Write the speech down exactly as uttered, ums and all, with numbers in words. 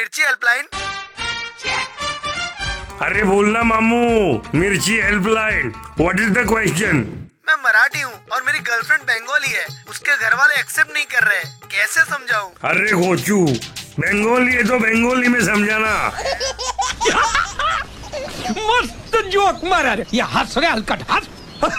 मिर्ची हेल्पलाइन। अरे बोलना मामू, मिर्ची helpline, what is the question? मैं मराठी हूँ और मेरी गर्लफ्रेंड बंगाली है, उसके घर वाले एक्सेप्ट नहीं कर रहे, कैसे समझाऊं? अरे गोचू, बंगाली है तो बंगाली में समझाना। मस्त जोक मारा रे, ये हंस रे हलकट हंस।